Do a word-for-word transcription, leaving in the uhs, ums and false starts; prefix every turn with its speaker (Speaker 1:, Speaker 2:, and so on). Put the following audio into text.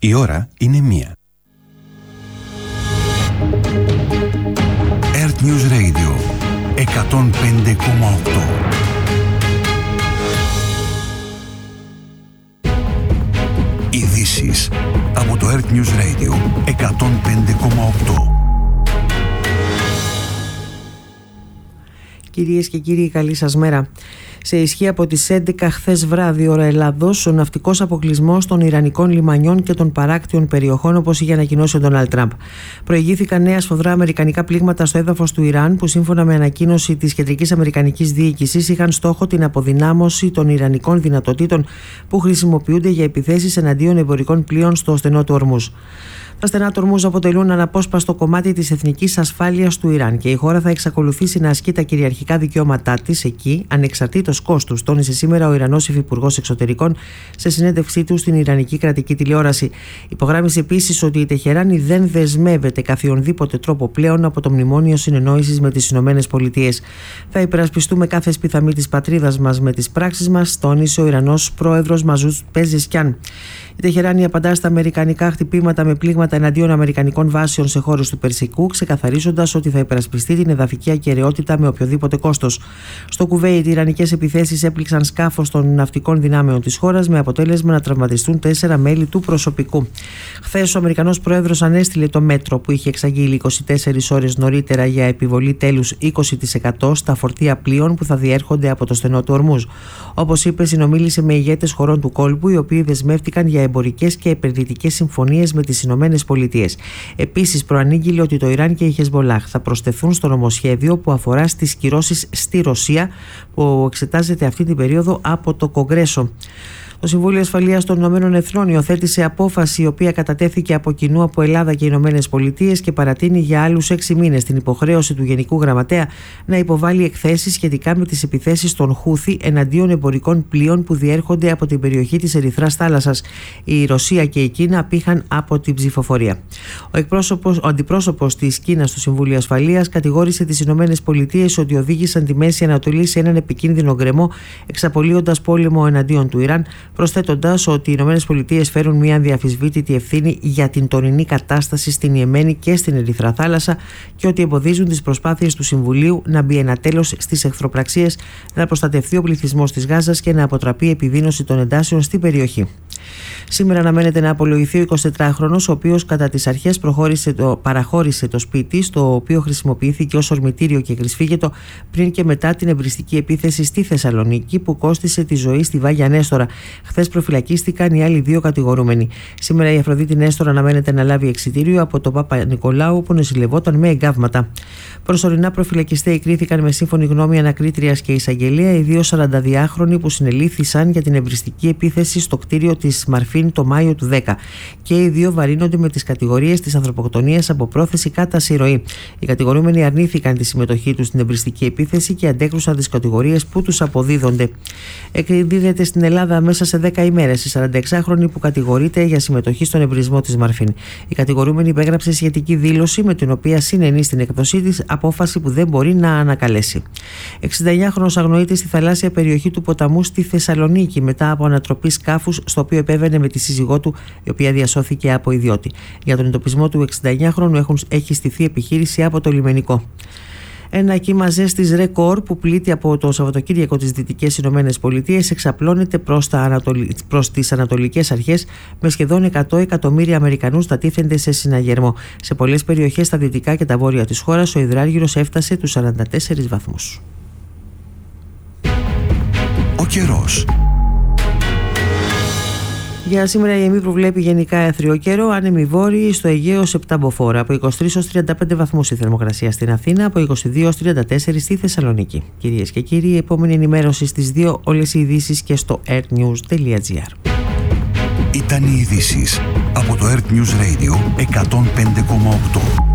Speaker 1: Η ώρα είναι μία. Earth News Radio εκατόν πέντε κόμμα οκτώ. Ειδήσεις από το Earth News Radio εκατόν πέντε κόμμα οκτώ.
Speaker 2: Κυρίες και κύριοι, καλή σας μέρα. Σε ισχύ από τις έντεκα χθες βράδυ ώρα Ελλάδος, ο ναυτικός αποκλεισμός των Ιρανικών λιμανιών και των παράκτιων περιοχών, όπως είχε ανακοινώσει ο Ντόναλντ Τραμπ. Προηγήθηκαν νέα σφοδρά αμερικανικά πλήγματα στο έδαφος του Ιράν, που σύμφωνα με ανακοίνωση της Κεντρικής Αμερικανικής Διοίκησης είχαν στόχο την αποδυνάμωση των ιρανικών δυνατοτήτων που χρησιμοποιούνται για επιθέσεις εναντίον εμπορικών πλοίων στο στενό του Ορμούζ. Τα στενά του Ορμούζ αποτελούν αναπόσπαστο κομμάτι της εθνικής ασφάλειας του Ιράν και η χώρα θα εξακολουθήσει να ασκεί τα κυριαρχικά δικαιώματά της εκεί, ανεξαρτήτως κόστους, τόνισε σήμερα ο Ιρανός Υφυπουργός Εξωτερικών σε συνέντευξή του στην Ιρανική κρατική τηλεόραση. Υπογράμμισε επίσης ότι η Τεχεράνη δεν δεσμεύεται καθιονδήποτε τρόπο πλέον από το μνημόνιο συνεννόησης με τις Ηνωμένες Πολιτείες. Θα υπερασπιστούμε κάθε σπιθαμή της πατρίδας μας με τις πράξεις μας, τόνισε ο Ιρανός πρόεδρος Μαζούτ Πεζεσκιάν. Η Τεχεράνη απαντά στα αμερικανικά χτυπήματα με πλήγματα εναντίον αμερικανικών βάσεων σε χώρους του Περσικού, ξεκαθαρίζοντας ότι θα υπερασπιστεί την εδαφική ακεραιότητα με οποιοδήποτε κόστος. Στο Κουβέιτ, οι ιρανικές επιθέσεις έπληξαν σκάφος των ναυτικών δυνάμεων της χώρας, με αποτέλεσμα να τραυματιστούν τέσσερα μέλη του προσωπικού. Χθες, ο Αμερικανός πρόεδρος ανέστειλε το μέτρο που είχε εξαγγείλει είκοσι τέσσερις ώρες νωρίτερα για επιβολή τέλους είκοσι τοις εκατό στα φορτία πλοίων που θα διέρχονται από το στενό του Ορμούζ. Όπως είπε, συνομίλησε με ηγέτες χωρών του κόλπου, οι οποίοι δεσμεύτηκαν για εμπορικές και επενδυτικές συμφωνίες με τις Ηνωμένες Πολιτείες. Επίσης, προανήγγειλε ότι το Ιράν και η Χεσμολάχ θα προσθεθούν στο νομοσχέδιο που αφορά στις κυρώσεις στη Ρωσία, που εξετάζεται αυτή την περίοδο από το Κογκρέσο. Το Συμβούλιο Ασφαλείας των Ηνωμένων Εθνών υιοθέτησε απόφαση η οποία κατατέθηκε από κοινού από Ελλάδα και Ηνωμένες Πολιτείες και παρατείνει για άλλους έξι μήνες την υποχρέωση του Γενικού Γραμματέα να υποβάλει εκθέσεις σχετικά με τις επιθέσεις των Χούθι εναντίον εμπορικών πλοίων που διέρχονται από την περιοχή της Ερυθράς Θάλασσας. Η Ρωσία και η Κίνα απήχαν από την ψηφοφορία. Ο, εκπρόσωπος, ο αντιπρόσωπος της Κίνας στο Συμβούλιο Ασφαλείας κατηγόρησε τις Ηνωμένες Πολιτείες ότι οδήγησαν τη Μέση Ανατολή σε έναν επικίνδυνο γκρεμό, εξαπολύοντας πόλεμο εναντίον του Ιράν, προσθέτοντας ότι οι Ηνωμένες Πολιτείες φέρουν μια αδιαφυσβήτητη ευθύνη για την τωρινή κατάσταση στην Ιεμένη και στην Ερυθρά Θάλασσα και ότι εμποδίζουν τις προσπάθειες του Συμβουλίου να μπει ένα τέλος στις εχθροπραξίες, να προστατευτεί ο πληθυσμός της Γάζας και να αποτραπεί η επιδείνωση των εντάσεων στην περιοχή. Σήμερα αναμένεται να απολογηθεί ο εικοσιτετράχρονος, ο οποίος κατά τις αρχές το, παραχώρησε το σπίτι, στο οποίο χρησιμοποιήθηκε ως ορμητήριο και κρυσφύγετο πριν και μετά την εμπριστική επίθεση στη Θεσσαλονίκη που κόστισε τη ζωή στη Βάγια Νέστορα. Χθες προφυλακίστηκαν οι άλλοι δύο κατηγορούμενοι. Σήμερα η Αφροδίτη Νέστορα αναμένεται να λάβει εξιτήριο από τον Παπα-Νικολάου που νοσηλευόταν με εγκάβματα. Προσωρινά προφυλακιστέοι κρίθηκαν με σύμφωνη γνώμη ανακρίτριας και εισαγγελία οι δύο σαρανταδυάχρονοι που συνελήφθησαν για την εμπριστική επίθεση στο κτίριο της Μαρφίν το Μάιο του δέκα. Και οι δύο βαρύνονται με τις κατηγορίες της ανθρωποκτονίας από πρόθεση κατά συρροή. Οι κατηγορούμενοι αρνήθηκαν τη συμμετοχή τους στην εμπριστική επίθεση και αντέκρουσαν τις κατηγορίες που τους αποδίδονται. Εκδίδεται στην Ελλάδα μέσα σε δέκα ημέρες η σαρανταεξάχρονη που κατηγορείται για συμμετοχή στον εμπρισμό της Μαρφίν. Η κατηγορούμενη υπέγραψε σχετική δήλωση με την οποία συνενεί στην εκδοσή της, απόφαση που δεν μπορεί να ανακαλέσει. εξηνταεννιάχρονος αγνοείται στη θαλάσσια περιοχή του ποταμού στη Θεσσαλονίκη μετά από ανατροπή σκάφους στο οποίο επέβαινε με τη σύζυγό του, η οποία διασώθηκε από ιδιώτη. Για τον εντοπισμό του εξηνταεννιάχρονου έχει στηθεί επιχείρηση από το λιμενικό. Ένα κύμα ζέστης ρεκόρ που πλήττει από το Σαββατοκύριακο τις Δυτικές Ηνωμένες Πολιτείες εξαπλώνεται προς, τα Ανατολ... προς τις ανατολικές αρχές, με σχεδόν εκατό εκατομμύρια Αμερικανούς να τίθενται σε συναγερμό. Σε πολλές περιοχές στα δυτικά και τα βόρεια της χώρας ο υδράργυρος έφτασε τους σαράντα τέσσερις βαθμούς.
Speaker 1: Ο καιρός.
Speaker 2: Για σήμερα η ΕΜΗ προβλέπει γενικά αίθριο καιρό, άνεμη βόρειη, στο Αιγαίο σε επτά μποφόρ. Από είκοσι τρεις έως τριάντα πέντε βαθμούς η θερμοκρασία στην Αθήνα, από είκοσι δύο έως τριάντα τέσσερα στη Θεσσαλονίκη. Κυρίες και κύριοι, η επόμενη ενημέρωση στις δύο, όλες οι ειδήσεις και στο earthnews τελεία gr.
Speaker 1: Ήταν οι ειδήσεις από το Earth News Radio εκατόν πέντε κόμμα οκτώ.